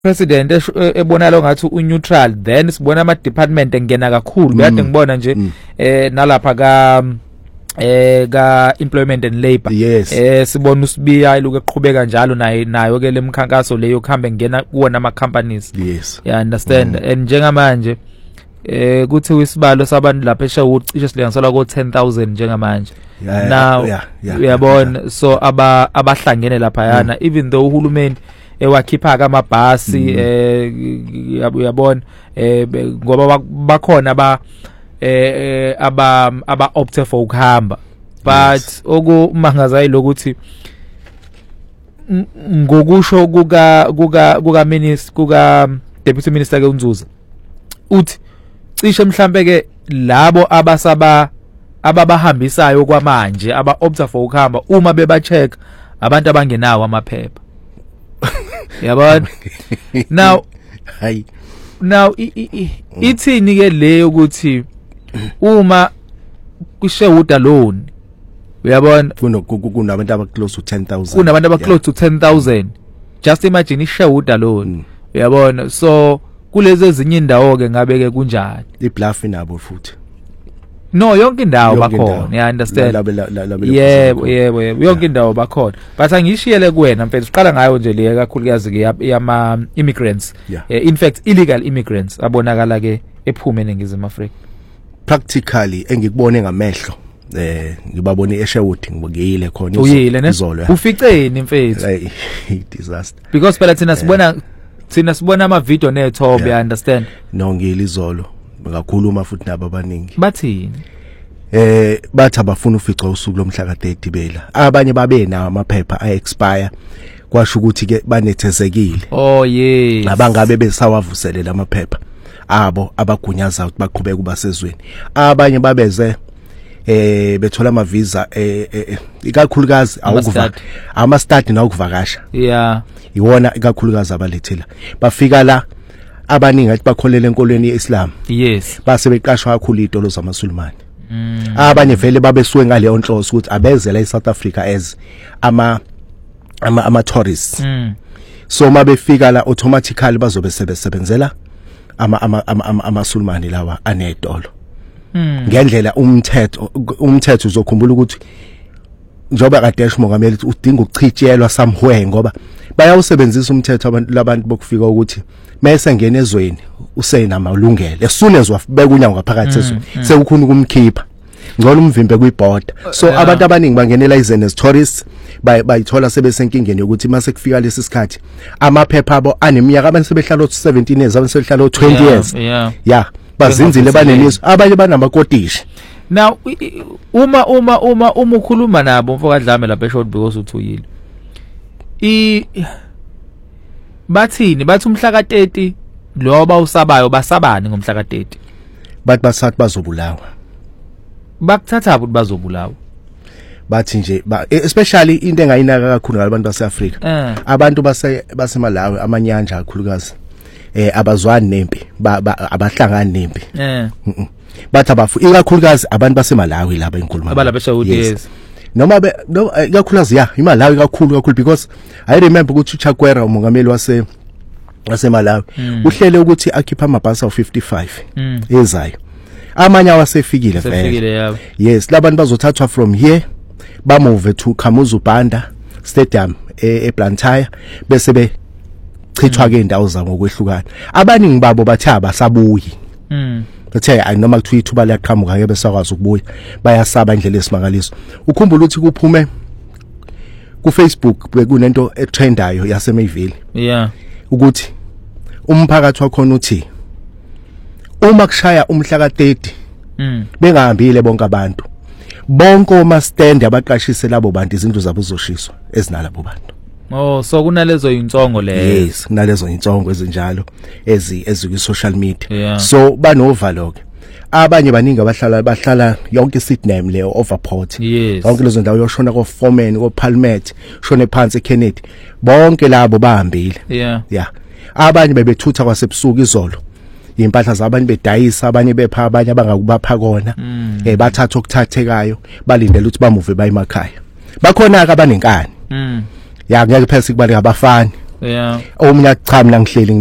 president ebonalo ngathi uneutral, then sibona ama department engena kakhulu bekade ngibona nje nalapha ka employment and labor. Sibona uSibiya iluke eqhubeka njalo nayo ke lemkhankaso leyo khambe ngena kuona ama companies. You understand? And njengamanje kuthi isibalo sabantu lapha eShawuti cishe silinganiselwa ko 10,000 njengamanje. Now uyabona, so abahlangene lapha yana, even though uhulumeni ewakhipha ka amabhasi uyabona ngoba bakhona aba opt for ukuhamba, but okumangazayo lokuthi ngokusho kuka deputy minister ke uNzuza uthi cishe mhlambe ke labo ababahambisayo kwamanje aba opt for ukuhamba uma beba check abantu abangenawo amaphepha. Yabona now ithini ke le ukuthi uma kuShawuti alone uyabona kunabantu aba close to 10,000, kunabantu aba close to 10,000, just imagine iShawuti alone uyabona. So kulezi ezinye indawo ke ngabe ke kunjani iBluff inabo futhi no yonke indawo bakhona, you understand? Yebo yonke indawo bakhona, but angishiyele kuwena mfethu siqala ngayo nje le kakhulukazi ke yama immigrants, in fact illegal immigrants abonakala ke ephume eNingizimu Afrika. Practically engikubone ngamehlo ngibabone eShawuti ngiyile khona izolo. Uficeni mfethu? Disaster, because phela thina sibona ama video neThobe, you understand? No ngiyile izolo ngakhuluma futhi nabo abaningi bathini bathi abafuna ufica usuku lomhla ka30 bela, abanye babe nawo amaphepha expire kwasho ukuthi ke banethezekile. Abangabe besawavuselela amaphepha abo abagunyaza ukuthi baqhubeka kubasezweni. Abanye babeze bethola ama visa ikakhulukazi ama study na ukuvakasha, iwona ikakhulukazi abalethela bafika la abaningi athi bakholele enkolweni yeIslam, base beqashwa kakhulu idolo zamaSulumane. Abanye vele babesuwe ngale onhloso ukuthi abeze la eSouth Africa as ama tourists. So mabefika la automatically bazobe sebenzela amaSulumane lawa anedolo. Ngendlela umthetho uzokhumbula ukuthi njoba kaDesh Mongameli udinga ukuchitshelwa somewhere ngoba bayawusebenzisa umthetho abantu labantu bokufika ukuthi mase ngene ezweni usenamalungelo as soon as wabeka unyawo ngaphakathi ezweni sekukhona ukumkhipha ngcono umvimbe kwiborder. So abantu abaningi bangenela izene as tourists bayithola sebesenkingeni yokuthi mase kufika lesi sikhathi amaphepha abo aneminyaka abantu sebehlala 17 years, abantu sebehlala 20 years bazinzile baneniso, abanye banamakotishi. Now uma ukhuluma nabo mfoka Dlame lapha eShawuti because uthuyile bathini bathi umhla ka30 lo bawusabayo basabani ngomhla ka30 bathi basathi bazobulawa. Bakuthatha ukuthi bazobulawa bathi nje especially into engayinaka kakhulu ngalabantu baseAfrika, abantu baseMalawi amanyanja kakhulukazi abazwani nempi abahlangani nempi bathi ikakhulukazi abantu baseMalawi laba enkuluma abalapha eShawuti noma ikakhulukazi iMalawi kakhulu because I remember ukuthi uChakwera umongameli waseMalawi uhlele ukuthi akhipha amabhasi awu55 ezayo, amanye awasefikile vele. Labantu bazothathwa from here bamove to Kamuzu Banda Stadium eBlantyre bese bechithwa ke indawo zabo ngokwehlukana. Abaningi babo bathi abasabuyi, bathe noma kuthiwa ithuba liyaqhamuka ke besakwazi ukubuya, bayasaba indlela esimangaliso. Ukhumbula ukuthi kuphume ku Facebook bekunento etrendayo yaseMayville ukuthi umphakathi wakhona uthi uma kushaya umhla ka30 bengahambile bonke abantu bonke oma stand abaqashise labo bantu izindlu zabo zoshiswa ezinalabo bantu. So kunalezo insongo lezo. Kunalezo insongo ezinjalo eziku social media. So banovalo ke. Abanye baningi bahlala yonke city name leyo Overport. Yonke lezo ndawo yoshona ko Foreman ko Palmet, shone phansi eKennedy. Bonke labo bahambile. Abanye bebethutha kwasebusuku izolo. Impahla zabanye bedayisa, abanye bepha, abanye abangakubapha kona. Bathatha okuthathekayo balindele ukuthi bamuve baye emakhaya. Bakhona ke abanenkani. Ngeke phela sikubale ngabafani yeah omunye achami la ngihleli